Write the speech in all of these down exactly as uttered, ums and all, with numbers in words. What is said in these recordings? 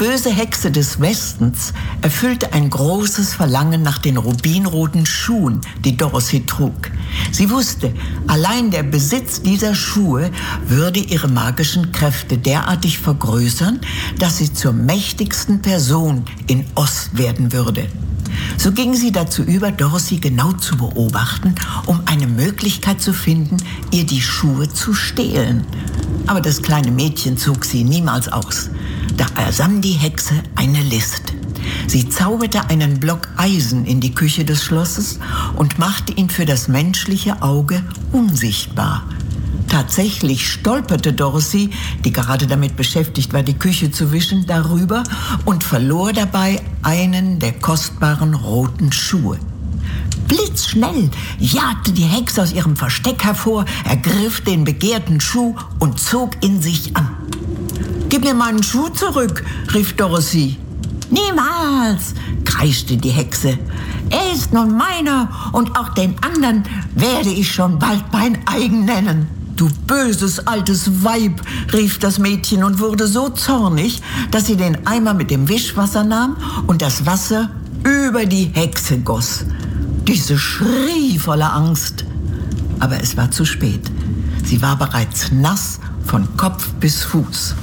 böse Hexe des Westens erfüllte ein großes Verlangen nach den rubinroten Schuhen, die Dorothy trug. Sie wusste, allein der Besitz dieser Schuhe würde ihre magischen Kräfte derartig vergrößern, dass sie zur mächtigsten Person in Oz werden würde. So ging sie dazu über, Dorothy genau zu beobachten, um eine Möglichkeit zu finden, ihr die Schuhe zu stehlen. Aber das kleine Mädchen zog sie niemals aus. Da ersann die Hexe eine List. Sie zauberte einen Block Eisen in die Küche des Schlosses und machte ihn für das menschliche Auge unsichtbar. Tatsächlich stolperte Dorothy, die gerade damit beschäftigt war, die Küche zu wischen, darüber und verlor dabei einen der kostbaren roten Schuhe. Blitzschnell jagte die Hexe aus ihrem Versteck hervor, ergriff den begehrten Schuh und zog ihn sich an. »Gib mir meinen Schuh zurück«, rief Dorothy. »Niemals«, kreischte die Hexe. »Er ist nun meiner und auch den anderen werde ich schon bald mein eigen nennen.« »Du böses altes Weib«, rief das Mädchen und wurde so zornig, dass sie den Eimer mit dem Wischwasser nahm und das Wasser über die Hexe goss. Diese schrie voller Angst. Aber es war zu spät. Sie war bereits nass von Kopf bis Fuß.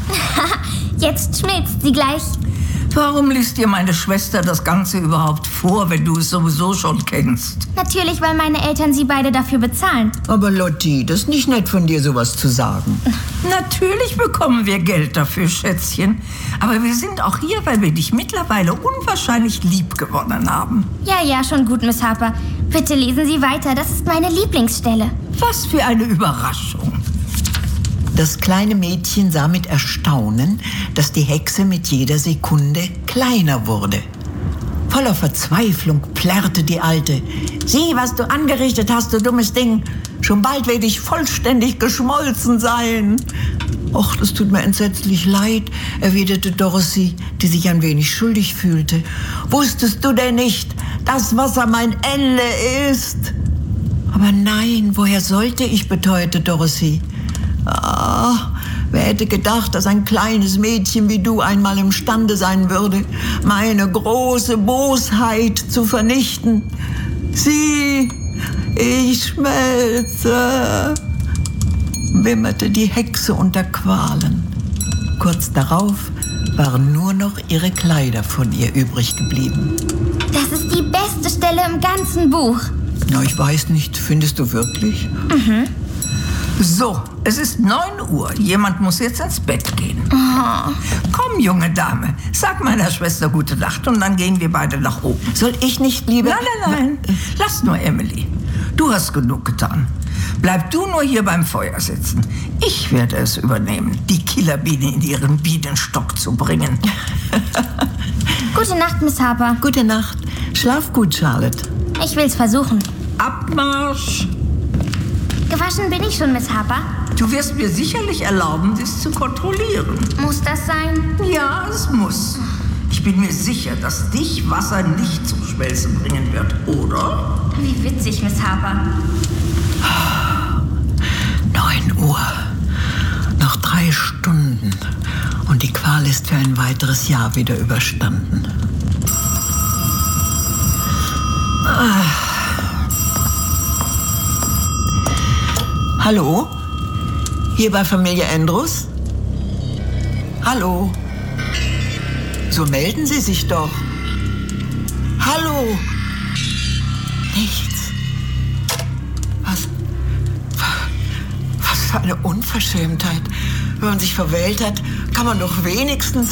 Jetzt schmilzt sie gleich. Warum liest dir meine Schwester das Ganze überhaupt vor, wenn du es sowieso schon kennst? Natürlich, weil meine Eltern sie beide dafür bezahlen. Aber Lotti, das ist nicht nett von dir, sowas zu sagen. Natürlich bekommen wir Geld dafür, Schätzchen. Aber wir sind auch hier, weil wir dich mittlerweile unwahrscheinlich lieb gewonnen haben. Ja, ja, schon gut, Miss Harper. Bitte lesen Sie weiter, das ist meine Lieblingsstelle. Was für eine Überraschung. Das kleine Mädchen sah mit Erstaunen, dass die Hexe mit jeder Sekunde kleiner wurde. Voller Verzweiflung plärrte die Alte. »Sieh, was du angerichtet hast, du dummes Ding. Schon bald werde ich vollständig geschmolzen sein.« »Och, das tut mir entsetzlich leid«, erwiderte Dorothy, die sich ein wenig schuldig fühlte. »Wusstest du denn nicht, dass Wasser mein Ende ist?« »Aber nein, woher sollte ich?«, beteuerte Dorothy. Ah, wer hätte gedacht, dass ein kleines Mädchen wie du einmal imstande sein würde, meine große Bosheit zu vernichten. Sieh, ich schmelze«, wimmerte die Hexe unter Qualen. Kurz darauf waren nur noch ihre Kleider von ihr übrig geblieben. Das ist die beste Stelle im ganzen Buch. Na, ich weiß nicht, findest du wirklich? Mhm. So, es ist neun Uhr. Jemand muss jetzt ins Bett gehen. Oh. Komm, junge Dame, sag meiner Schwester gute Nacht und dann gehen wir beide nach oben. Soll ich nicht lieber... Nein, nein, nein. Lass nur Emily. Du hast genug getan. Bleib du nur hier beim Feuer sitzen. Ich werde es übernehmen, die Killerbiene in ihren Bienenstock zu bringen. Gute Nacht, Miss Harper. Gute Nacht. Schlaf gut, Charlotte. Ich will's versuchen. Abmarsch! Gewaschen bin ich schon, Miss Harper. Du wirst mir sicherlich erlauben, dies zu kontrollieren. Muss das sein? Ja, es muss. Ich bin mir sicher, dass dich Wasser nicht zum Schmelzen bringen wird, oder? Wie witzig, Miss Harper. Neun Uhr. Noch drei Stunden. Und die Qual ist für ein weiteres Jahr wieder überstanden. Ah. Hallo? Hier bei Familie Andrews? Hallo? So melden Sie sich doch. Hallo? Nichts. Was? Was für eine Unverschämtheit. Wenn man sich verwählt hat, kann man doch wenigstens